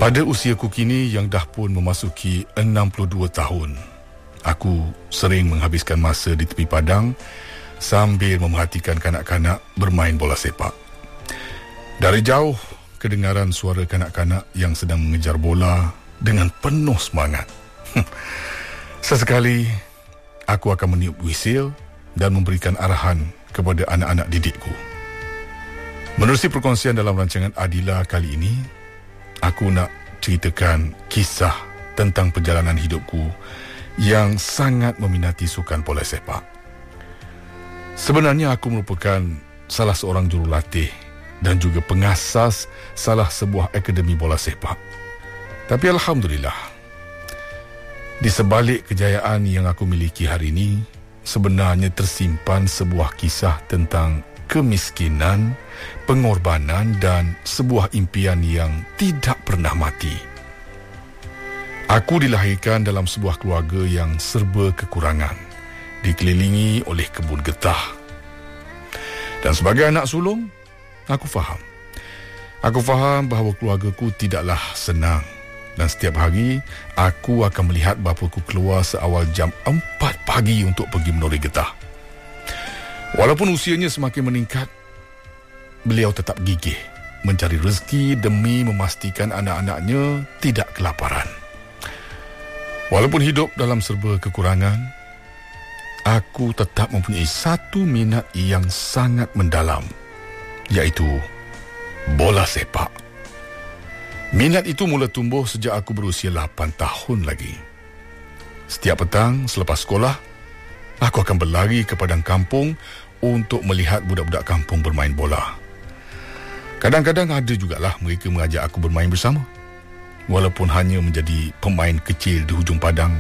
Pada usiaku kini yang dah pun memasuki 62 tahun, aku sering menghabiskan masa di tepi padang sambil memerhatikan kanak-kanak bermain bola sepak. Dari jauh, kedengaran suara kanak-kanak yang sedang mengejar bola dengan penuh semangat. Sesekali, aku akan meniup wisil dan memberikan arahan kepada anak-anak didikku. Menerusi perkongsian dalam rancangan Adila kali ini, aku nak ceritakan kisah tentang perjalanan hidupku yang sangat meminati sukan bola sepak. Sebenarnya aku merupakan salah seorang jurulatih dan juga pengasas salah sebuah akademi bola sepak. Tapi alhamdulillah, di sebalik kejayaan yang aku miliki hari ini, sebenarnya tersimpan sebuah kisah tentang kemiskinan, pengorbanan dan sebuah impian yang tidak pernah mati. Aku dilahirkan dalam sebuah keluarga yang serba kekurangan, dikelilingi oleh kebun getah. Dan sebagai anak sulung, aku faham bahawa keluargaku tidaklah senang. Dan setiap hari, aku akan melihat bapaku keluar seawal jam 4 pagi untuk pergi menori getah. Walaupun usianya semakin meningkat, beliau tetap gigih mencari rezeki demi memastikan anak-anaknya tidak kelaparan. Walaupun hidup dalam serba kekurangan, aku tetap mempunyai satu minat yang sangat mendalam, iaitu bola sepak. Minat itu mula tumbuh sejak aku berusia 8 tahun lagi. Setiap petang selepas sekolah, aku akan berlari ke padang kampung untuk melihat budak-budak kampung bermain bola. Kadang-kadang ada jugalah mereka mengajak aku bermain bersama, walaupun hanya menjadi pemain kecil di hujung padang.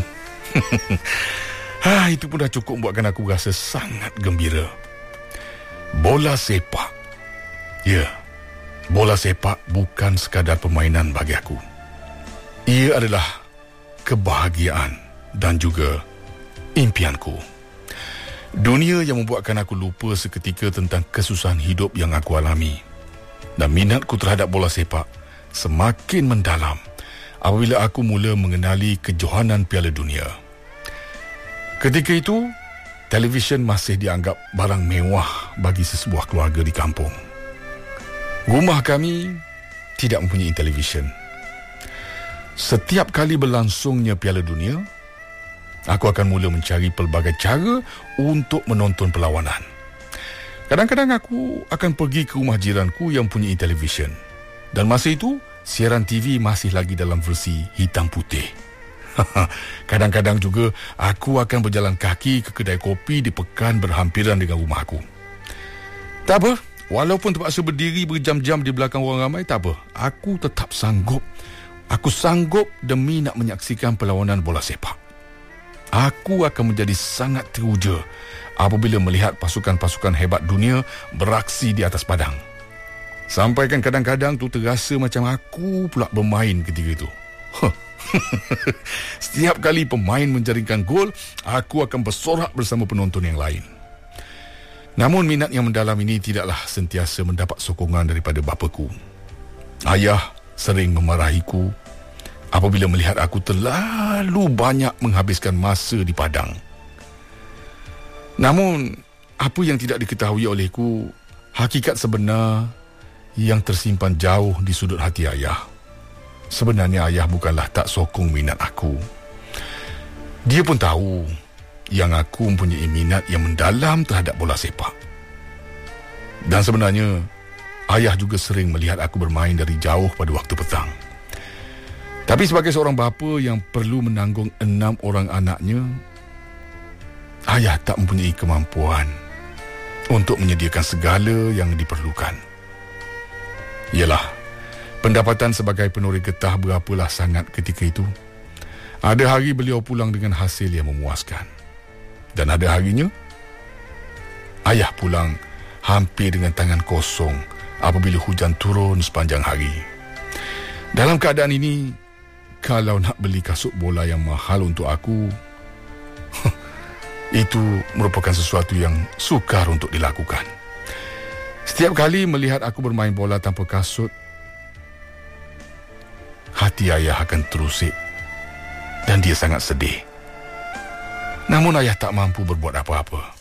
Itu pun dah cukup membuatkan aku rasa sangat gembira. Bola sepak. Ya, bola sepak bukan sekadar permainan bagi aku. Ia adalah kebahagiaan dan juga impianku. Dunia yang membuatkan aku lupa seketika tentang kesusahan hidup yang aku alami. Dan minatku terhadap bola sepak semakin mendalam apabila aku mula mengenali kejohanan Piala Dunia. Ketika itu, televisyen masih dianggap barang mewah bagi sesebuah keluarga di kampung. Rumah kami tidak mempunyai televisyen. Setiap kali berlangsungnya Piala Dunia, aku akan mula mencari pelbagai cara untuk menonton perlawanan. Kadang-kadang aku akan pergi ke rumah jiranku yang mempunyai televisyen. Dan masa itu, siaran TV masih lagi dalam versi hitam putih. Kadang-kadang juga aku akan berjalan kaki ke kedai kopi di pekan berhampiran dengan rumahku. Tak apa, walaupun terpaksa berdiri berjam-jam di belakang orang ramai, tak apa. Aku tetap sanggup. Aku sanggup demi nak menyaksikan perlawanan bola sepak. Aku akan menjadi sangat teruja apabila melihat pasukan-pasukan hebat dunia beraksi di atas padang. Sampaikan kadang-kadang tu terasa macam aku pula bermain ketika itu. Setiap kali pemain menjaringkan gol, aku akan bersorak bersama penonton yang lain. Namun minat yang mendalam ini tidaklah sentiasa mendapat sokongan daripada bapaku. Ayah sering memarahiku apabila melihat aku terlalu banyak menghabiskan masa di padang. Namun, apa yang tidak diketahui olehku, hakikat sebenar yang tersimpan jauh di sudut hati ayah. Sebenarnya ayah bukanlah tak sokong minat aku. Dia pun tahu yang aku mempunyai minat yang mendalam terhadap bola sepak. Dan sebenarnya, ayah juga sering melihat aku bermain dari jauh pada waktu petang. Tapi sebagai seorang bapa yang perlu menanggung 6 orang anaknya, ayah tak mempunyai kemampuan untuk menyediakan segala yang diperlukan. Yalah, pendapatan sebagai penori getah berapalah sangat ketika itu. Ada hari beliau pulang dengan hasil yang memuaskan. Dan ada harinya, ayah pulang hampir dengan tangan kosong apabila hujan turun sepanjang hari. Dalam keadaan ini, kalau nak beli kasut bola yang mahal untuk aku, itu merupakan sesuatu yang sukar untuk dilakukan. Setiap kali melihat aku bermain bola tanpa kasut, hati ayah akan terusik dan dia sangat sedih. Namun ayah tak mampu berbuat apa-apa.